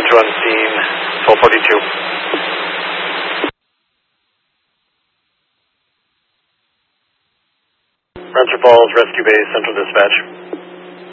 to on scene, 1242. Rancho Falls, Rescue Base, Central Dispatch.